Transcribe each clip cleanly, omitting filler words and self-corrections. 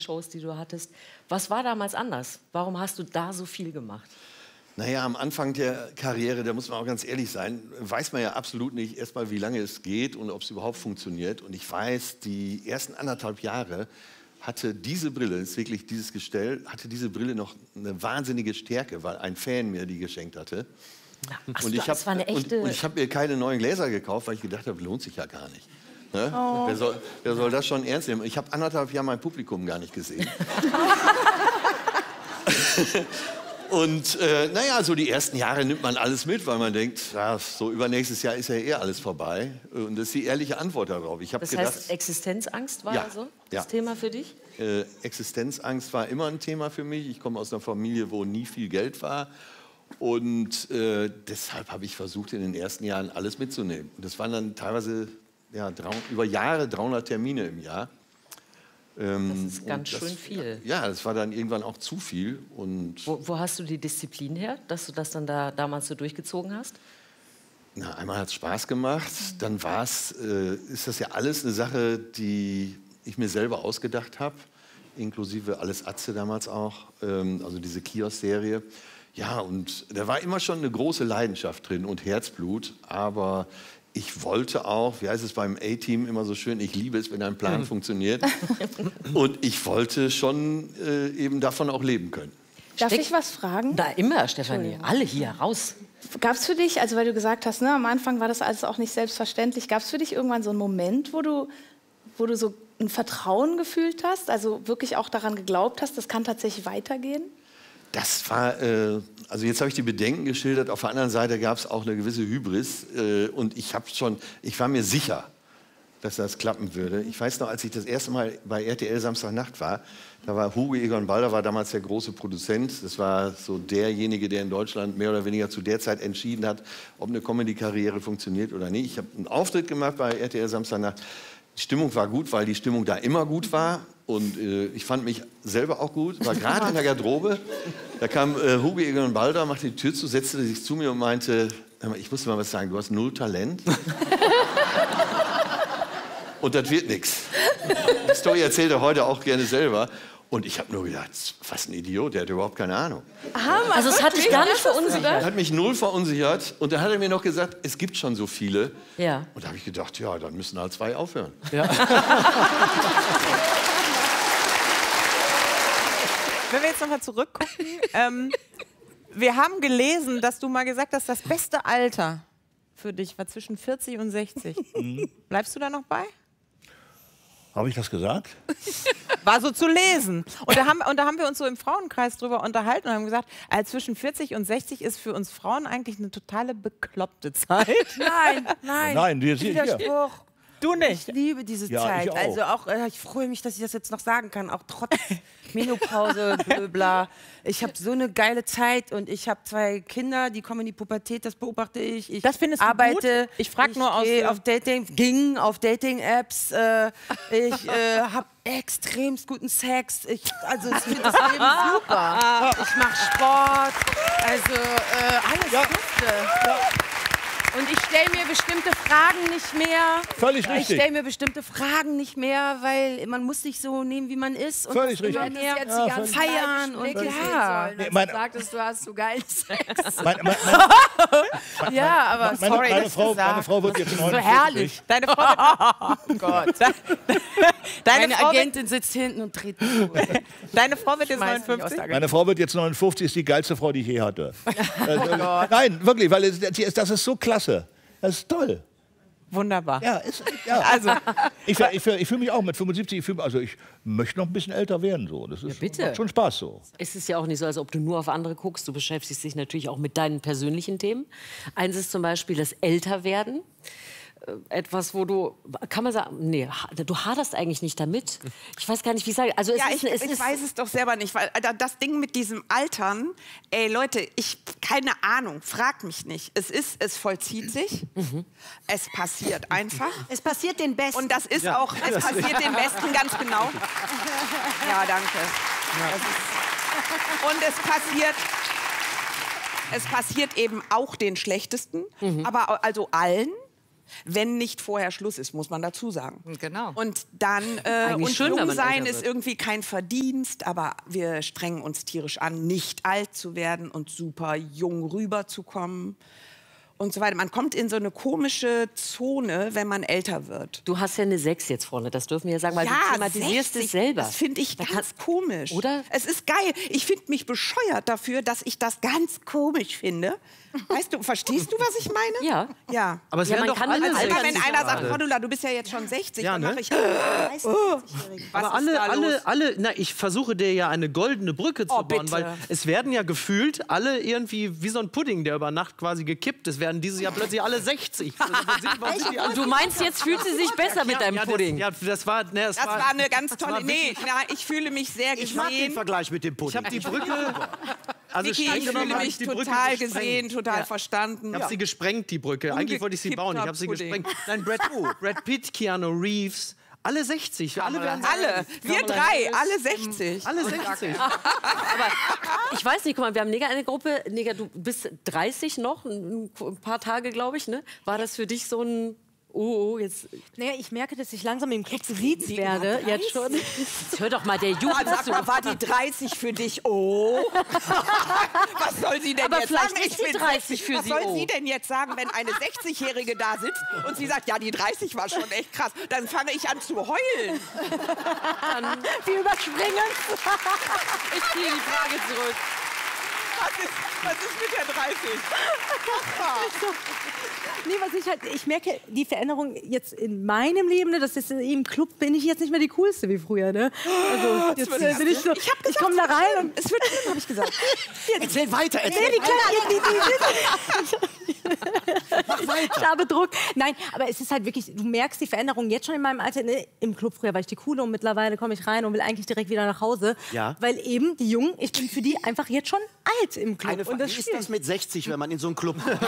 Shows, die du hattest. Was war damals anders? Warum hast du da so viel gemacht? Naja, am Anfang der Karriere, da muss man auch ganz ehrlich sein, weiß man ja absolut nicht erstmal, wie lange es geht und ob es überhaupt funktioniert. Und ich weiß, die ersten 1,5 Jahre hatte diese Brille, ist wirklich dieses Gestell, hatte diese Brille noch eine wahnsinnige Stärke, weil ein Fan mir die geschenkt hatte. Ach, Und ich das war eine echte... und ich habe mir keine neuen Gläser gekauft, weil ich gedacht habe, lohnt sich ja gar nicht. Ne? Oh. Wer soll das schon ernst nehmen? Ich habe 1,5 Jahre mein Publikum gar nicht gesehen. Und naja, so die ersten Jahre nimmt man alles mit, weil man denkt, ja, so übernächstes Jahr ist ja eh alles vorbei. Und das ist die ehrliche Antwort darauf. Ich habe gedacht, heißt, Existenzangst war also das Thema für dich? Existenzangst war immer ein Thema für mich. Ich komme aus einer Familie, wo nie viel Geld war. Und deshalb habe ich versucht, in den ersten Jahren alles mitzunehmen. Und das waren dann teilweise über Jahre 300 Termine im Jahr. Das ist ganz schön viel. Ja, das war dann irgendwann auch zu viel. Und wo hast du die Disziplin her, dass du das dann damals so durchgezogen hast? Na, einmal hat es Spaß gemacht, dann ist das ja alles eine Sache, die ich mir selber ausgedacht habe, inklusive Alles Atze damals auch, also diese Kiosk-Serie. Ja, und da war immer schon eine große Leidenschaft drin und Herzblut, aber ich wollte auch, wie heißt es beim A-Team immer so schön, ich liebe es, wenn ein Plan funktioniert. Und ich wollte schon eben davon auch leben können. Darf ich was fragen? Da immer, Stefanie. Alle hier, raus. Gab es für dich, also weil du gesagt hast, ne, am Anfang war das alles auch nicht selbstverständlich, gab es für dich irgendwann so einen Moment, wo du so ein Vertrauen gefühlt hast, also wirklich auch daran geglaubt hast, das kann tatsächlich weitergehen? Das war, also jetzt habe ich die Bedenken geschildert, auf der anderen Seite gab es auch eine gewisse Hybris und ich war mir sicher, dass das klappen würde. Ich weiß noch, als ich das erste Mal bei RTL Samstagnacht war, da war Hugo Egon Balder, war damals der große Produzent. Das war so derjenige, der in Deutschland mehr oder weniger zu der Zeit entschieden hat, ob eine Comedy-Karriere funktioniert oder nicht. Ich habe einen Auftritt gemacht bei RTL Samstagnacht. Die Stimmung war gut, weil die Stimmung da immer gut war. Und ich fand mich selber auch gut, war gerade in der Garderobe. Da kam Hugo Egon Balder, machte die Tür zu, setzte sich zu mir und meinte, ich muss dir mal was sagen, du hast 0 Talent. Und das wird nichts. Die Story erzählt er heute auch gerne selber. Und ich habe nur gedacht, was ein Idiot, der hat überhaupt keine Ahnung. Also es hat dich gar nicht verunsichert? Er hat mich 0 verunsichert. Und dann hat er mir noch gesagt, es gibt schon so viele. Ja. Und da habe ich gedacht, ja, dann müssen halt 2 aufhören. Ja. Wenn wir jetzt nochmal zurückgucken, wir haben gelesen, dass du mal gesagt hast, das beste Alter für dich war zwischen 40 und 60. Bleibst du da noch bei? Habe ich das gesagt? War so zu lesen. Und da haben wir uns so im Frauenkreis drüber unterhalten und haben gesagt, zwischen 40 und 60 ist für uns Frauen eigentlich eine totale bekloppte Zeit. Nein, Widerspruch. Du nicht? Ich liebe diese Ja, Zeit. ich auch. Also auch, ich freue mich, dass ich das jetzt noch sagen kann, auch trotz Menopause, bla. Ich habe so eine geile Zeit und ich habe 2 Kinder, die kommen in die Pubertät, das beobachte ich. Ich Das findest du arbeite, gut? Ich frage nur aus... ging auf Dating-Apps, ich habe extremst guten Sex, ich finde das Leben super. Ich mache Sport, also alles Gute. Ja. Und ich stelle mir bestimmte Fragen nicht mehr. Völlig richtig. Ich stelle mir bestimmte Fragen nicht mehr, weil man muss sich so nehmen, wie man ist. Und Völlig richtig. Du hättest jetzt die ganze feiern und ja. Du sagtest, du hast so geilen Sex. Ja, aber sorry, meine Frau wird jetzt 49. so herrlich. Deine Frau wird, Oh Gott. Meine Agentin sitzt hinten und dreht mich durch. Deine Frau wird jetzt Schmeiß mich aus 59? der Meine Frau wird jetzt 59, ist die geilste Frau, die ich je hatte. Nein, wirklich, weil das ist so klasse. Das ist toll. Wunderbar. Ja, also ich fühle mich auch mit 75, ich möchte noch ein bisschen älter werden. So. Das ist, bitte. macht schon Spaß so. Es ist ja auch nicht so, als ob du nur auf andere guckst. Du beschäftigst dich natürlich auch mit deinen persönlichen Themen. Eins ist zum Beispiel das Älterwerden. Etwas, wo du, kann man sagen, nee, du haderst eigentlich nicht damit. Ich weiß gar nicht, wie ich sage. Also ich weiß es doch selber nicht, weil das Ding mit diesem Altern, ey Leute, keine Ahnung, fragt mich nicht. Es vollzieht sich, es passiert einfach. Es passiert den Besten. Und das ist auch, es passiert den Besten, ganz genau. Ja, danke. Ja. Und es passiert eben auch den Schlechtesten, aber also allen. Wenn nicht vorher Schluss ist, muss man dazu sagen. Genau. Und dann, und schön, wenn jung man sein älter ist wird. irgendwie kein Verdienst, aber wir strengen uns tierisch an, nicht alt zu werden und super jung rüberzukommen und so weiter. Man kommt in so eine komische Zone, wenn man älter wird. Du hast ja eine 6 jetzt vorne, das dürfen wir ja sagen, weil du thematisierst 60, es selber. Das finde ich ganz komisch. Oder? Es ist geil. Ich finde mich bescheuert dafür, dass ich das ganz komisch finde. Weißt du, verstehst du, was ich meine? Ja. Ja. Aber es Ja, werden man doch kann alle mit dem Also Alter wenn nicht einer sagt, erwarten. Cordula, du bist ja jetzt schon 60, Ja, dann ne? mache ich... Aber alle, na, ich versuche dir ja eine goldene Brücke zu Oh, bauen, bitte. weil es werden ja gefühlt alle irgendwie wie so ein Pudding, der über Nacht quasi gekippt ist, werden dieses Jahr plötzlich alle 60. Du meinst, jetzt fühlt sie sich besser mit deinem Pudding. Das war, ne, Das war eine ganz tolle... war Nee, ich fühle mich sehr Ich mag den gesehen. Vergleich mit dem Ich Pudding. habe die Brücke, also Vicky, streng ich genommen fühle habe mich ich die Brücke total gesprengt. gesehen, total verstanden. Ich habe sie gesprengt, die Brücke. Eigentlich wollte ich sie bauen, ich habe sie Pudding. gesprengt. Nein, Brad Pitt, Keanu Reeves, alle 60. Alle werden Alle, wir drei, alle 60. Alle 60. Aber ich weiß nicht, guck mal, wir haben Nega in der Gruppe. Nega, du bist 30 noch, ein paar Tage, glaube ich, ne? War das für dich so ein... Oh, jetzt... Naja, ich merke, dass ich langsam im Club gesiezt werde. Jetzt schon. Jetzt hör doch mal, der Jugend Sag mal, war die 30 für dich? Oh. Was soll sie denn Aber jetzt vielleicht sagen? ist die 30 für Was sie, soll oh. sie denn jetzt sagen, wenn eine 60-Jährige da sitzt und sie sagt, ja, die 30 war schon echt krass. Dann fange ich an zu heulen. Wir überspringen. Ich ziehe die Frage zurück. Was ist mit der 30? Nee, ich merke die Veränderung jetzt in meinem Leben, ne, das ist im Club bin ich jetzt nicht mehr die coolste wie früher, ne? Also jetzt bin ich so, ich komme da rein und Es wird schlimm, habe ich gesagt. Erzähl weiter, nee, erzähl die weiter. Kleine, Mach weiter. ich habe Druck. Nein, aber es ist halt wirklich, du merkst die Veränderung jetzt schon in meinem Alter. Ne? Im Club früher war ich die Coole und mittlerweile komme ich rein und will eigentlich direkt wieder nach Hause. Ja. Weil eben die Jungen, ich bin für die einfach jetzt schon alt im Club. Eine und Frage, das wie ist spielt. das mit 60, wenn man in so einen Club kommt?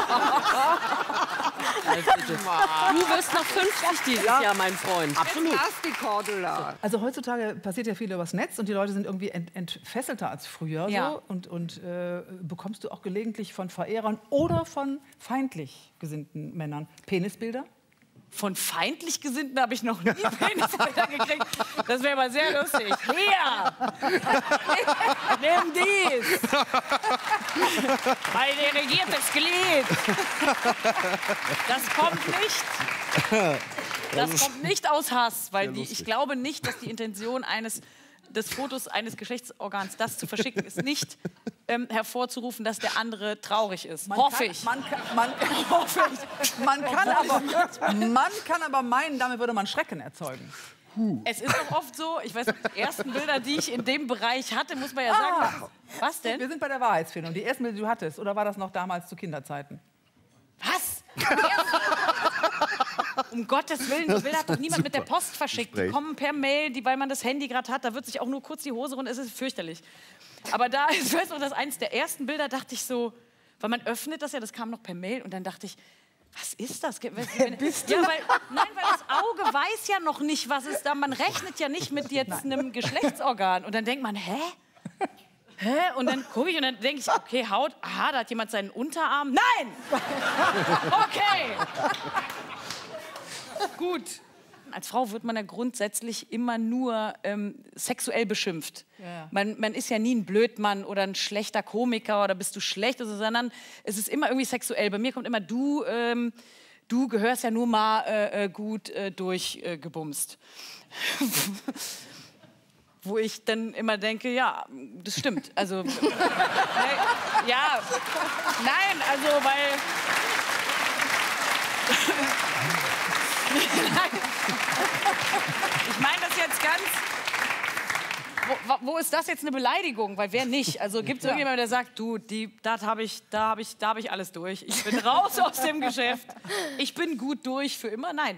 Du wirst noch 50 dieses Jahr, mein Freund. Absolut. Die Cordula. Also heutzutage passiert ja viel übers Netz und die Leute sind irgendwie entfesselter als früher. Ja. So. Und bekommst du auch gelegentlich von Verehrern oder von feindlich gesinnten Männern Penisbilder? Von feindlich Gesinnten habe ich noch nie Penisbilder gekriegt. Das wäre aber sehr lustig. Hier! Nimm dies! Mein delegiertes Glied! Das kommt nicht. Das kommt nicht aus Hass, weil ich glaube nicht, dass die Intention des Fotos eines Geschlechtsorgans, das zu verschicken, ist nicht hervorzurufen, dass der andere traurig ist. Hoffe ich. Man kann aber meinen, damit würde man Schrecken erzeugen. Es ist doch oft so, ich weiß, die ersten Bilder, die ich in dem Bereich hatte, muss man ja sagen. Was denn? Wir sind bei der Wahrheitsfindung. Die ersten Bilder, die du hattest, oder war das noch damals zu Kinderzeiten? Was? Um Gottes Willen, die Bilder hat doch niemand mit der Post verschickt. Die kommen per Mail, weil man das Handy gerade hat. Da wird sich auch nur kurz die Hose runter. Es ist fürchterlich. Aber da, ich weiß noch, dass eins der ersten Bilder dachte ich so, weil man öffnet das ja, das kam noch per Mail und dann dachte ich, was ist das? Bist du? Ja, weil das Auge weiß ja noch nicht, was ist da. Man rechnet ja nicht mit jetzt einem Geschlechtsorgan. Und dann denkt man, hä? Und dann gucke ich und dann denke ich, okay, Haut, aha, da hat jemand seinen Unterarm. Nein! Okay. Gut. Als Frau wird man ja grundsätzlich immer nur sexuell beschimpft. Ja. Man ist ja nie ein Blödmann oder ein schlechter Komiker oder bist du schlecht, oder so, sondern es ist immer irgendwie sexuell. Bei mir kommt immer, du gehörst ja nur mal gut durchgebumst. Wo ich dann immer denke, ja, das stimmt. Also, ja, nein, also, weil... Ich meine das jetzt ganz... Wo ist das jetzt eine Beleidigung? Weil wer nicht? Also gibt es irgendjemanden, der sagt, du, da hab ich alles durch. Ich bin raus aus dem Geschäft. Ich bin gut durch für immer. Nein.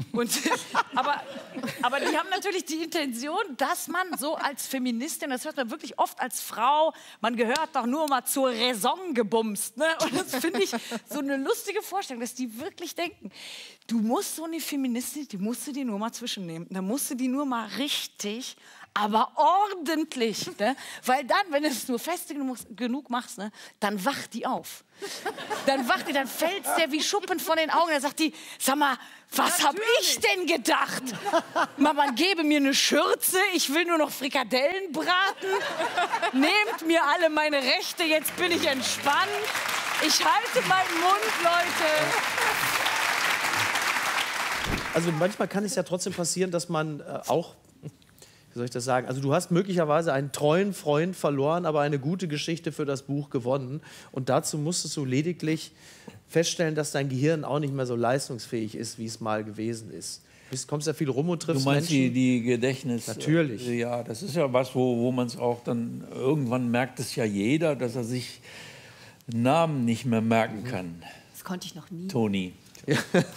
Aber die haben natürlich die Intention, dass man so als Feministin, das hört man wirklich oft als Frau, man gehört doch nur mal zur Raison gebumst. Ne? Und das finde ich so eine lustige Vorstellung, dass die wirklich denken, du musst so eine Feministin, die musst du dir nur mal zwischennehmen. Da musst du die nur mal richtig aber ordentlich. Ne? Weil dann, wenn du es nur fest genug machst, ne, dann wacht die auf. Dann fällt der wie Schuppen von den Augen. Dann sagt die, sag mal, was hab ich denn gedacht? Man gebe mir eine Schürze, ich will nur noch Frikadellen braten. Nehmt mir alle meine Rechte, jetzt bin ich entspannt. Ich halte meinen Mund, Leute. Also manchmal kann es ja trotzdem passieren, dass man auch, wie soll ich das sagen, also du hast möglicherweise einen treuen Freund verloren, aber eine gute Geschichte für das Buch gewonnen. Und dazu musstest du lediglich feststellen, dass dein Gehirn auch nicht mehr so leistungsfähig ist, wie es mal gewesen ist. Du kommst ja viel rum und triffst Du meinst Menschen. die Gedächtnis? Natürlich. Ja, das ist ja was, wo man es auch dann, irgendwann merkt es ja jeder, dass er sich Namen nicht mehr merken kann. Das konnte ich noch nie. Toni. Ja.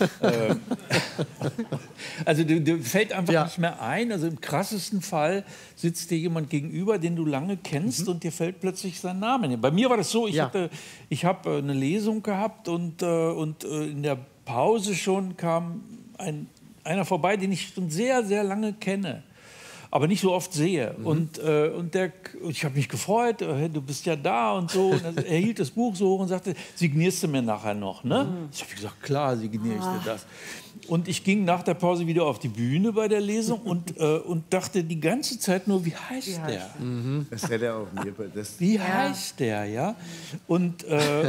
Also dir fällt einfach nicht mehr ein. Also im krassesten Fall sitzt dir jemand gegenüber, den du lange kennst und dir fällt plötzlich sein Name. Bei mir war das so, ich habe eine Lesung gehabt und in der Pause schon kam einer vorbei, den ich schon sehr, sehr lange kenne, aber nicht so oft sehe. Und ich habe mich gefreut, hey, du bist ja da und so. Und er hielt das Buch so hoch und sagte, signierst du mir nachher noch? Ne? Ich habe gesagt, klar, signiere ich dir das. Und ich ging nach der Pause wieder auf die Bühne bei der Lesung und dachte die ganze Zeit nur, wie heißt der? Das hätte er auch mir. Wie heißt der, ja? Und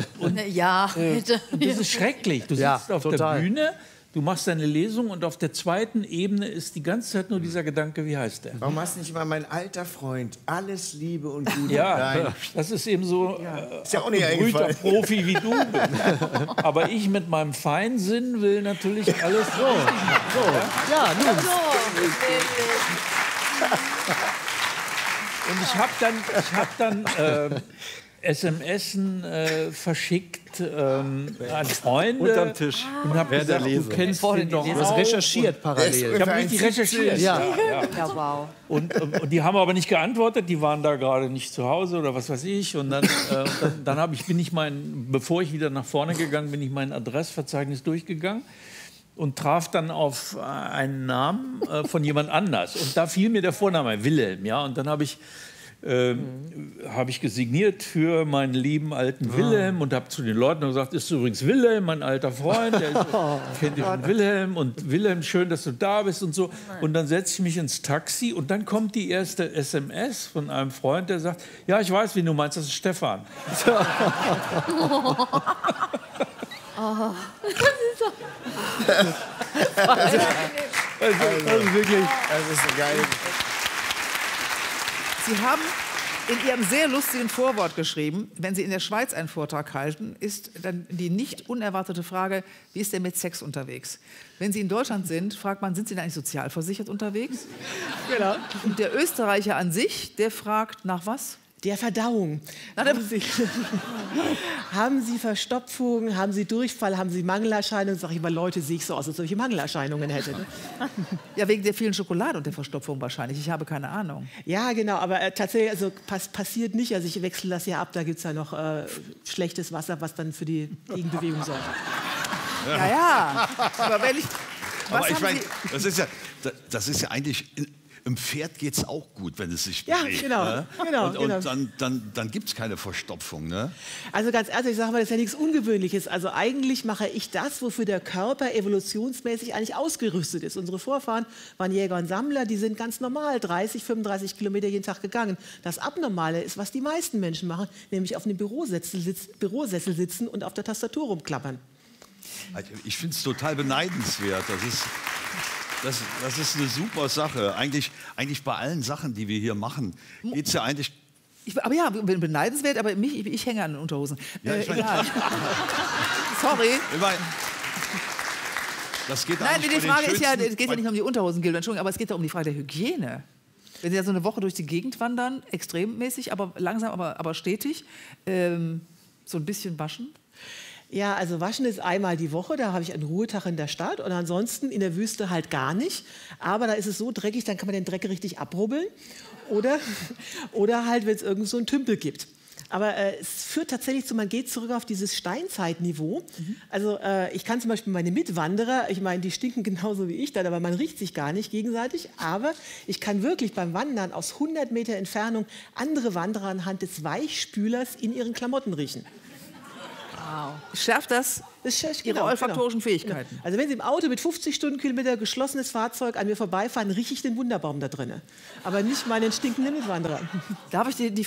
das ist schrecklich. Du sitzt auf der Bühne, du machst deine Lesung und auf der zweiten Ebene ist die ganze Zeit nur dieser Gedanke, wie heißt der? Warum hast du nicht mal mein alter Freund? Alles Liebe und Gute. Ja, das ist eben so ist ja auch nicht ein Profi wie du. Aber ich mit meinem Feinsinn will natürlich alles so. Ja, nun. Und ich habe dann SMS verschickt an Freunde. Unterm Tisch. Und habe gesagt, du kennst den doch auch. Du hast recherchiert parallel. Ich habe richtig recherchiert. Ja, wow. Und die haben aber nicht geantwortet, die waren da gerade nicht zu Hause oder was weiß ich. Und dann bevor ich wieder nach vorne gegangen bin, ich mein Adressverzeichnis durchgegangen und traf dann auf einen Namen von jemand anders. Und da fiel mir der Vorname, Wilhelm. Ja? Und dann habe ich gesigniert für meinen lieben alten Wilhelm und habe zu den Leuten gesagt, ist übrigens Wilhelm, mein alter Freund, der kennt den Wilhelm und Wilhelm, schön, dass du da bist und so. Und dann setze ich mich ins Taxi und dann kommt die erste SMS von einem Freund, der sagt, ja, ich weiß, wie du meinst, das ist Stefan. Also wirklich. Das ist so geil. Sie haben in Ihrem sehr lustigen Vorwort geschrieben, wenn Sie in der Schweiz einen Vortrag halten, ist dann die nicht unerwartete Frage, wie ist der mit Sex unterwegs? Wenn Sie in Deutschland sind, fragt man, sind Sie da eigentlich sozialversichert unterwegs? Genau. Und der Österreicher an sich, der fragt, nach was? Der Verdauung. Haben Sie Verstopfung, haben Sie Durchfall, haben Sie Mangelerscheinungen? Sag ich mal, Leute, sehe ich so aus, als ob ich Mangelerscheinungen hätte. Ne? Ja, wegen der vielen Schokolade und der Verstopfung wahrscheinlich. Ich habe keine Ahnung. Ja, genau, aber tatsächlich, also passiert nicht. Also ich wechsle das ja ab, da gibt es ja noch schlechtes Wasser, was dann für die Gegenbewegung sorgt. Ja. Aber wenn ich... Aber ich meine, das ist ja eigentlich... Im Pferd geht es auch gut, wenn es sich bewegt. Ja, genau. Ne? Und dann gibt es keine Verstopfung. Ne? Also ganz ehrlich, ich sage mal, das ist ja nichts Ungewöhnliches. Also eigentlich mache ich das, wofür der Körper evolutionsmäßig eigentlich ausgerüstet ist. Unsere Vorfahren waren Jäger und Sammler, die sind ganz normal 30, 35 Kilometer jeden Tag gegangen. Das Abnormale ist, was die meisten Menschen machen, nämlich auf einem Bürosessel sitzen und auf der Tastatur rumklappern. Ich finde es total beneidenswert. Das ist eine super Sache. Eigentlich bei allen Sachen, die wir hier machen, geht es ja eigentlich... Aber ja, beneidenswert, aber ich hänge an den Unterhosen. Egal. Sorry. Das geht Nein, die Frage ist ja, es geht ja nicht um die Unterhosen, Entschuldigung, aber es geht ja um die Frage der Hygiene. Wenn Sie ja so eine Woche durch die Gegend wandern, extremmäßig, aber langsam, aber stetig, so ein bisschen waschen? Ja, also waschen ist einmal die Woche, da habe ich einen Ruhetag in der Stadt und ansonsten in der Wüste halt gar nicht. Aber da ist es so dreckig, dann kann man den Dreck richtig abrubbeln oder halt, wenn es irgend so einen Tümpel gibt. Aber es führt tatsächlich zu, man geht zurück auf dieses Steinzeitniveau. Also ich kann zum Beispiel meine Mitwanderer, ich meine, die stinken genauso wie ich dann, aber man riecht sich gar nicht gegenseitig. Aber ich kann wirklich beim Wandern aus 100 Meter Entfernung andere Wanderer anhand des Weichspülers in ihren Klamotten riechen. Wow. Schärft das Ihre olfaktorischen Fähigkeiten? Also wenn Sie im Auto mit 50 Stundenkilometer geschlossenes Fahrzeug an mir vorbeifahren, rieche ich den Wunderbaum da drinnen. Aber nicht meinen stinkenden Mitwanderer. Darf ich die